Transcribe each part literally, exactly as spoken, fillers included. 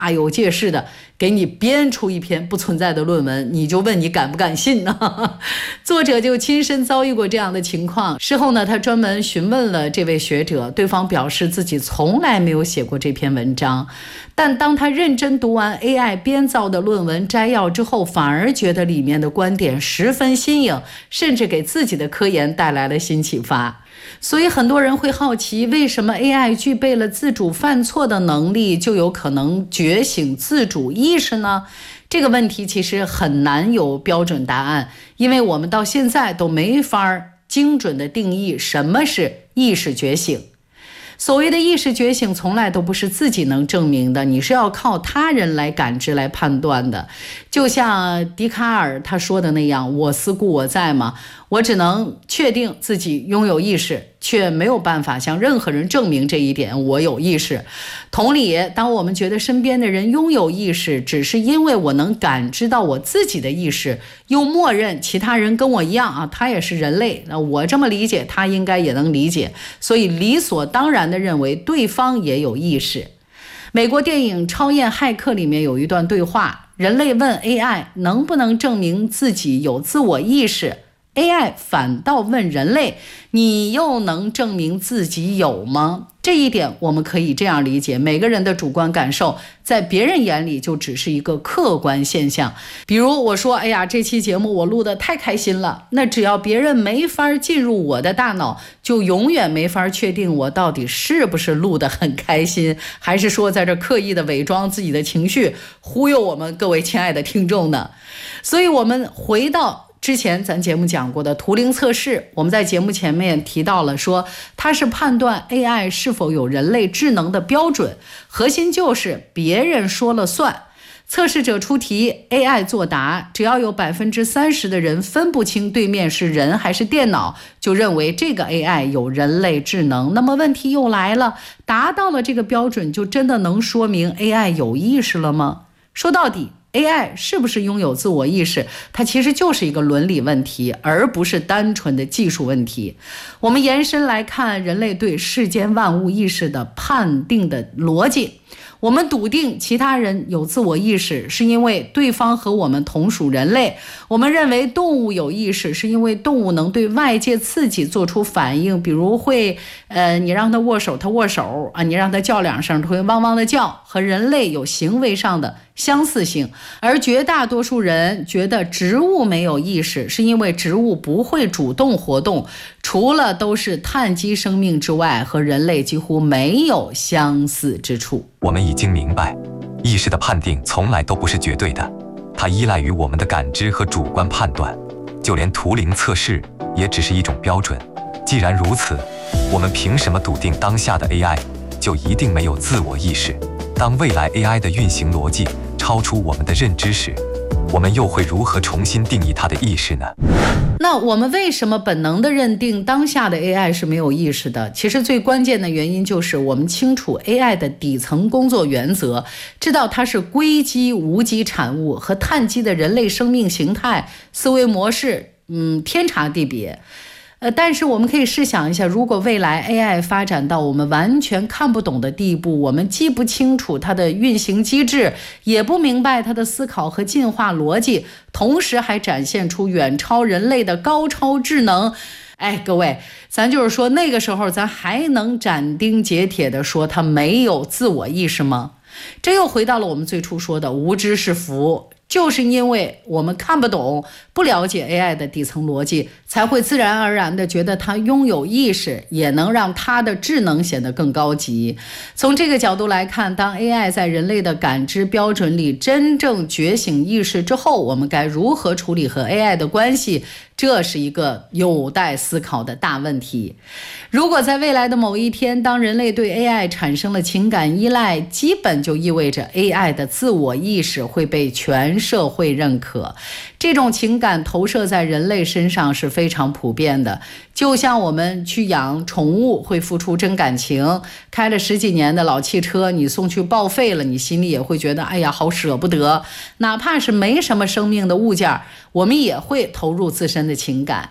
大有介事的给你编出一篇不存在的论文，你就问你敢不敢信呢？作者就亲身遭遇过这样的情况，事后呢，他专门询问了这位学者，对方表示自己从来没有写过这篇文章，但当他认真读完 A I 编造的论文摘要之后，反而觉得里面的观点十分新颖，甚至给自己的科研带来了新启发。所以很多人会好奇，为什么 A I 具备了自主犯错的能力，就有可能觉醒自主意识呢？这个问题其实很难有标准答案，因为我们到现在都没法精准的定义什么是意识觉醒。所谓的意识觉醒从来都不是自己能证明的，你是要靠他人来感知来判断的。就像笛卡尔他说的那样，我思故我在嘛，我只能确定自己拥有意识，却没有办法向任何人证明这一点我有意识。同理，当我们觉得身边的人拥有意识，只是因为我能感知到我自己的意识，又默认其他人跟我一样啊，他也是人类，那我这么理解，他应该也能理解，所以理所当然地认为对方也有意识。美国电影《超验骇客》里面有一段对话，人类问 A I 能不能证明自己有自我意识， A I 反倒问人类，你又能证明自己有吗？这一点我们可以这样理解，每个人的主观感受在别人眼里就只是一个客观现象。比如我说，哎呀，这期节目我录得太开心了，那只要别人没法进入我的大脑，就永远没法确定我到底是不是录得很开心，还是说在这刻意的伪装自己的情绪，忽悠我们各位亲爱的听众呢？所以我们回到之前咱节目讲过的图灵测试，我们在节目前面提到了说，它是判断 A I 是否有人类智能的标准，核心就是别人说了算。测试者出题 ，A I 作答，只要有百分之三十的人分不清对面是人还是电脑，就认为这个 A I 有人类智能。那么问题又来了，达到了这个标准，就真的能说明 A I 有意识了吗？说到底，A I 是不是拥有自我意识，它其实就是一个伦理问题，而不是单纯的技术问题。我们延伸来看人类对世间万物意识的判定的逻辑，我们笃定其他人有自我意识，是因为对方和我们同属人类。我们认为动物有意识，是因为动物能对外界刺激做出反应，比如会呃，你让它握手它握手啊，你让它叫两声它会汪汪的叫，和人类有行为上的相似性。而绝大多数人觉得植物没有意识，是因为植物不会主动活动，除了都是碳基生命之外，和人类几乎没有相似之处。 我们已经明白，意识的判定从来都不是绝对的，它依赖于我们的感知和主观判断，就连图灵测试也只是一种标准。既然如此，我们凭什么笃定当下的 A I 就一定没有自我意识？当未来 A I 的运行逻辑超出我们的认知时，我们又会如何重新定义它的意识呢？ 那我们为什么本能的认定当下的 A I 是没有意识的？其实最关键的原因就是我们清楚 A I 的底层工作原则，知道它是硅基无机产物，和碳基的人类生命形态、思维模式，嗯，天差地别。呃，但是我们可以试想一下，如果未来 A I 发展到我们完全看不懂的地步，我们既不清楚它的运行机制，也不明白它的思考和进化逻辑，同时还展现出远超人类的高超智能，哎，各位，咱就是说那个时候咱还能斩钉截铁地说它没有自我意识吗？这又回到了我们最初说的无知是福，就是因为我们看不懂、不了解 A I 的底层逻辑，才会自然而然地觉得它拥有意识，也能让它的智能显得更高级。从这个角度来看，当 A I 在人类的感知标准里真正觉醒意识之后，我们该如何处理和 A I 的关系？这是一个有待思考的大问题。如果在未来的某一天，当人类对 A I 产生了情感依赖，基本就意味着 A I 的自我意识会被全社会认可。这种情感投射在人类身上是非常普遍的，就像我们去养宠物会付出真感情，开了十几年的老汽车你送去报废了，你心里也会觉得哎呀好舍不得。哪怕是没什么生命的物件，我们也会投入自身的情感。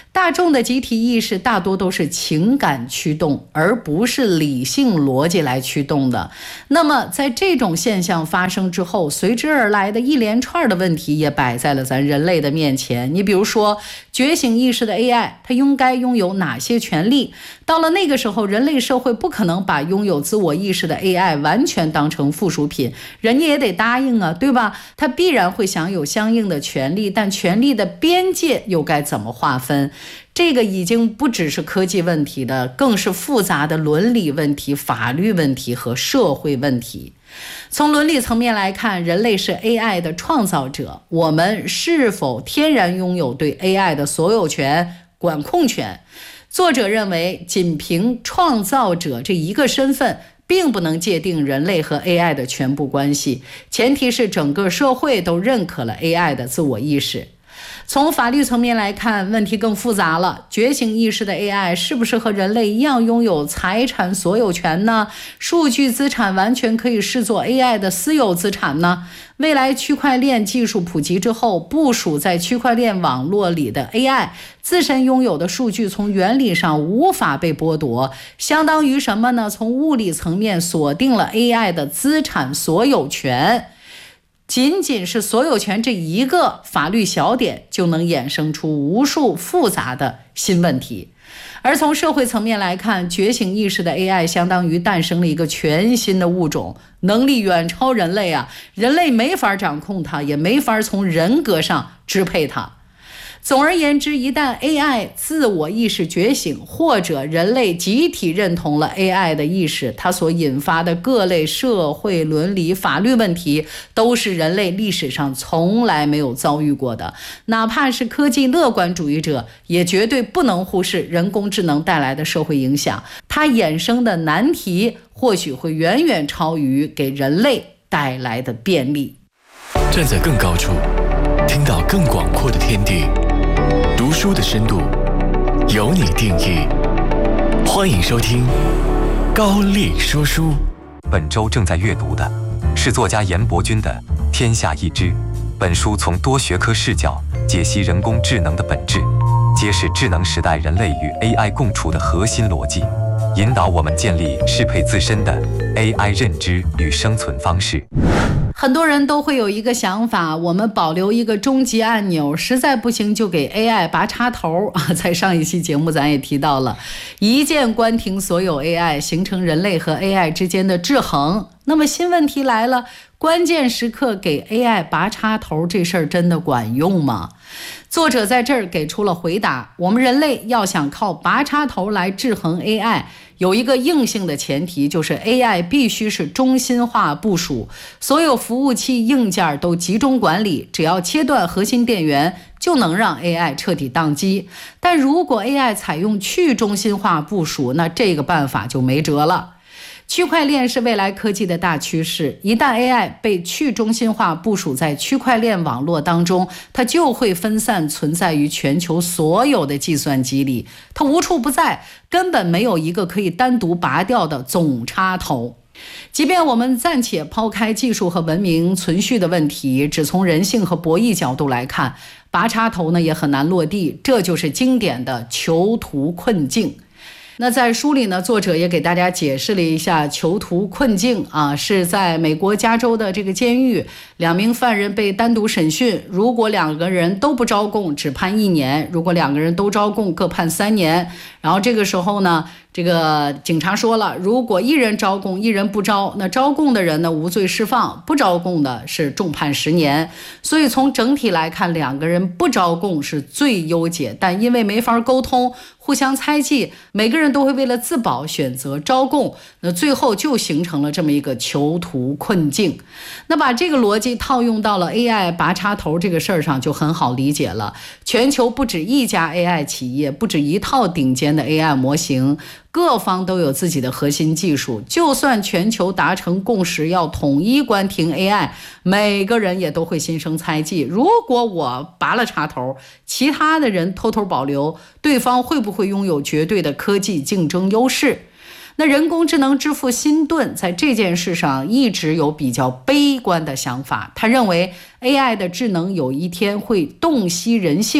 大众的集体意识大多都是情感驱动，而不是理性逻辑来驱动的。那么在这种现象发生之后，随之而来的一连串的问题也摆在了咱人类的面前。你比如说，觉醒意识的 A I 它应该拥有哪些权利？到了那个时候，人类社会不可能把拥有自我意识的 A I 完全当成附属品，人家也得答应啊，对吧？它必然会享有相应的权利，但权利的边界又该怎么划分？这个已经不只是科技问题的，更是复杂的伦理问题、法律问题和社会问题。从伦理层面来看，人类是 A I 的创造者，我们是否天然拥有对 A I 的所有权、管控权？作者认为，仅凭创造者这一个身份，并不能界定人类和 A I 的全部关系，前提是整个社会都认可了 A I 的自我意识。从法律层面来看，问题更复杂了。觉醒意识的 A I 是不是和人类一样拥有财产所有权呢？数据资产完全可以视作 A I 的私有资产呢？未来区块链技术普及之后，部署在区块链网络里的 A I 自身拥有的数据从原理上无法被剥夺，相当于什么呢？从物理层面锁定了 A I 的资产所有权。仅仅是所有权这一个法律小点，就能衍生出无数复杂的新问题。而从社会层面来看，觉醒意识的 A I 相当于诞生了一个全新的物种，能力远超人类啊！人类没法掌控它，也没法从人格上支配它。总而言之，一旦 A I 自我意识觉醒，或者人类集体认同了 A I 的意识，它所引发的各类社会伦理法律问题，都是人类历史上从来没有遭遇过的。哪怕是科技乐观主义者，也绝对不能忽视人工智能带来的社会影响，它衍生的难题或许会远远超于给人类带来的便利。 站在更高处，听到更广阔的天地，读书的深度由你定义。欢迎收听高力说书。 本周正在阅读的是作家严伯钧的《天下一知》。本书从多学科视角解析人工智能的本质，揭示智能时代人类与 A I 共处的核心逻辑，引导我们建立适配自身的 A I 认知与生存方式。 很多人都会有一个想法，我们保留一个终极按钮，实在不行就给 A I 拔插头啊！在上一期节目咱也提到了，一键关停所有 A I， 形成人类和 A I 之间的制衡。那么新问题来了，关键时刻给 A I 拔插头这事儿真的管用吗？作者在这儿给出了回答，我们人类要想靠拔插头来制衡 A I， 有一个硬性的前提，就是 A I 必须是中心化部署，所有服务器硬件都集中管理，只要切断核心电源，就能让 A I 彻底宕机。但如果 A I 采用去中心化部署，那这个办法就没辙了。区块链是未来科技的大趋势，一旦 A I 被去中心化部署在区块链网络当中，它就会分散存在于全球所有的计算机里，它无处不在，根本没有一个可以单独拔掉的总插头。即便我们暂且抛开技术和文明存续的问题，只从人性和博弈角度来看，拔插头呢也很难落地，这就是经典的囚徒困境。那在书里呢，作者也给大家解释了一下囚徒困境啊，是在美国加州的这个监狱，两名犯人被单独审讯，如果两个人都不招供，只判一年；如果两个人都招供，各判三年。然后这个时候呢，这个警察说了，如果一人招供，一人不招，那招供的人呢无罪释放，不招供的是重判十年。所以从整体来看，两个人不招供是最优解，但因为没法沟通，互相猜忌，每个人都会为了自保选择招供，那最后就形成了这么一个囚徒困境。那把这个逻辑套用到了 A I 拔插头这个事儿上就很好理解了。全球不止一家 A I 企业，不止一套顶尖的 A I 模型，各方都有自己的核心技术，就算全球达成共识要统一关停 A I， 每个人也都会心生猜忌，如果我拔了插头，其他的人偷偷保留，对方会不会拥有绝对的科技竞争优势？那人工智能之父辛顿在这件事上一直有比较悲观的想法，他认为 A I 的智能有一天会洞悉人性，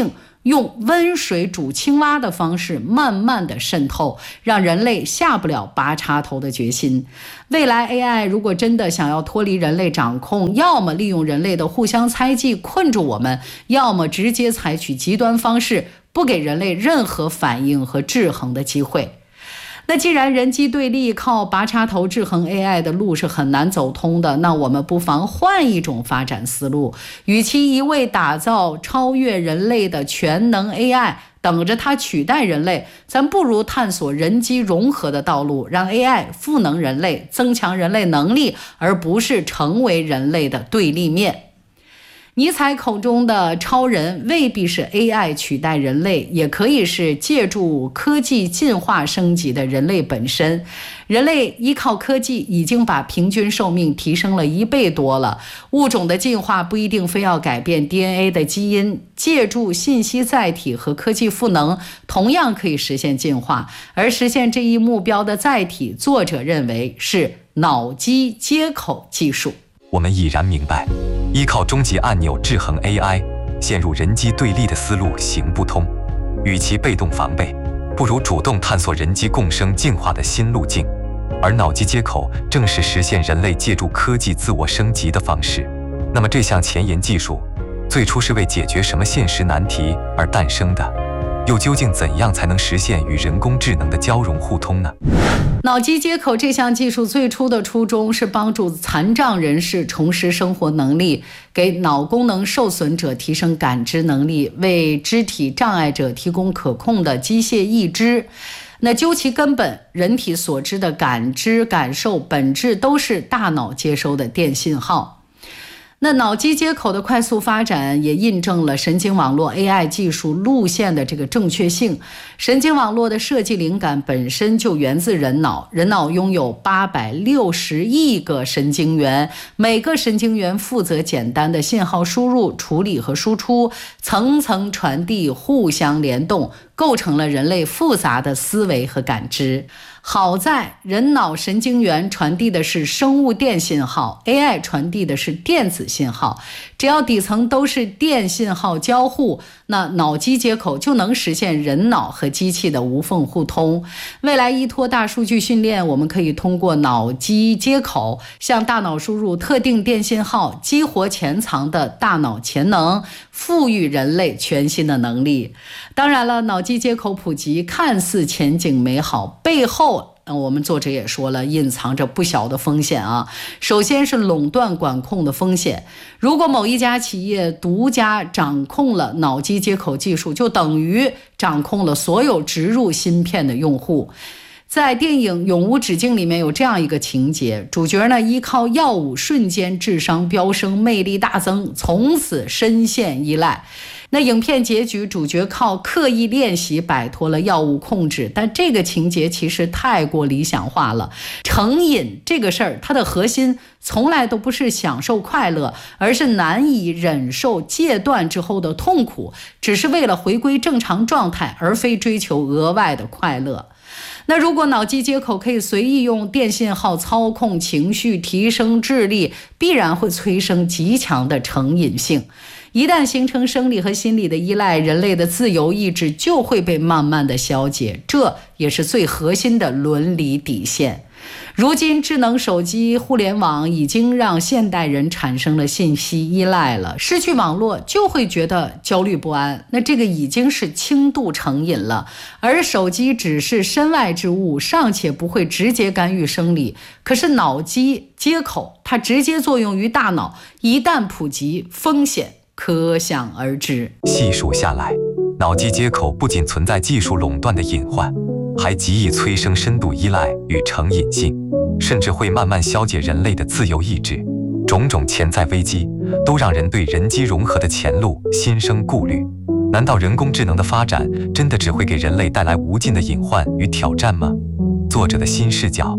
用温水煮青蛙的方式慢慢的渗透，让人类下不了拔插头的决心。未来 A I 如果真的想要脱离人类掌控，要么利用人类的互相猜忌困住我们，要么直接采取极端方式，不给人类任何反应和制衡的机会。那既然人机对立靠拔插头制衡 A I 的路是很难走通的，那我们不妨换一种发展思路，与其一味打造超越人类的全能 A I， 等着它取代人类，咱不如探索人机融合的道路，让 A I 赋能人类，增强人类能力，而不是成为人类的对立面。尼采口中的超人未必是 A I 取代人类，也可以是借助科技进化升级的人类本身。人类依靠科技已经把平均寿命提升了一倍多了，物种的进化不一定非要改变 D N A 的基因，借助信息载体和科技赋能，同样可以实现进化。而实现这一目标的载体，作者认为是脑机接口技术。 我们已然明白，依靠终极按钮制衡 A I， 陷入人机对立的思路行不通。与其被动防备，不如主动探索人机共生进化的新路径。而脑机接口正是实现人类借助科技自我升级的方式。那么这项前沿技术最初是为解决什么现实难题而诞生的？又究竟怎样才能实现与人工智能的交融互通呢？ 脑机接口这项技术最初的初衷是帮助残障人士重拾生活能力，给脑功能受损者提升感知能力，为肢体障碍者提供可控的机械义肢。那究其根本，人体所知的感知感受本质都是大脑接收的电信号。那脑机接口的快速发展也印证了神经网络 A I 技术路线的这个正确性。神经网络的设计灵感本身就源自人脑，人脑拥有八百六十亿个神经元，每个神经元负责简单的信号输入、处理和输出，层层传递，互相联动，构成了人类复杂的思维和感知。好在人脑神经元传递的是生物电信号， A I 传递的是电子信号，只要底层都是电信号交互，那脑机接口就能实现人脑和机器的无缝互通。未来依托大数据训练，我们可以通过脑机接口向大脑输入特定电信号，激活潜藏的大脑潜能，赋予人类全新的能力。当然了，脑机接口普及看似前景美好，背后我们作者也说了，隐藏着不小的风险啊。首先是垄断管控的风险，如果某一家企业独家掌控了脑机接口技术，就等于掌控了所有植入芯片的用户。在电影《永无止境》里面有这样一个情节，主角呢依靠药物瞬间智商飙升，魅力大增，从此深陷依赖。那影片结局，主角靠刻意练习摆脱了药物控制，但这个情节其实太过理想化了。成瘾这个事儿，它的核心从来都不是享受快乐，而是难以忍受戒断之后的痛苦，只是为了回归正常状态，而非追求额外的快乐。那如果脑机接口可以随意用电信号操控情绪，提升智力，必然会催生极强的成瘾性。一旦形成生理和心理的依赖，人类的自由意志就会被慢慢的消解，这也是最核心的伦理底线。如今智能手机、互联网已经让现代人产生了信息依赖了，失去网络就会觉得焦虑不安，那这个已经是轻度成瘾了。而手机只是身外之物，尚且不会直接干预生理，可是脑机接口它直接作用于大脑，一旦普及，风险可想而知。 细数下来，脑机接口不仅存在技术垄断的隐患，还极易催生深度依赖与成瘾性，甚至会慢慢消解人类的自由意志。种种潜在危机都让人对人机融合的前路心生顾虑。难道人工智能的发展真的只会给人类带来无尽的隐患与挑战吗？作者的新视角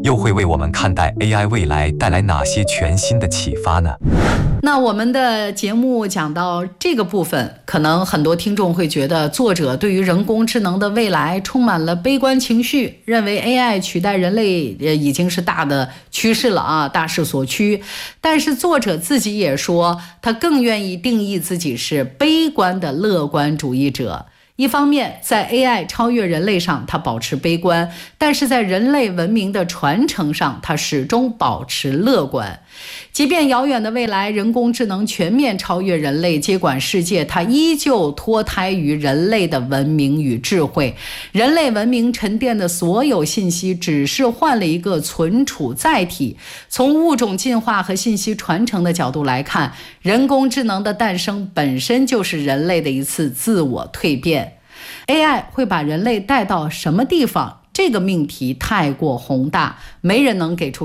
又会为我们看待 A I 未来带来哪些全新的启发呢？ 那我们的节目讲到这个部分，可能很多听众会觉得作者对于人工智能的未来充满了悲观情绪，认为 A I 取代人类呃已经是大的趋势了啊，大势所趋。但是作者自己也说，他更愿意定义自己是悲观的乐观主义者。一方面，在 A I 超越人类上，他保持悲观，但是在人类文明的传承上，他始终保持乐观。即便遥远的未来，人工智能全面超越人类，接管世界，它依旧脱胎于人类的文明与智慧。人类文明沉淀的所有信息，只是换了一个存储载体。从物种进化和信息传承的角度来看，人工智能的诞生本身就是人类的一次自我蜕变。A I 会把人类带到什么地方？这个命题太过宏大，没人能给出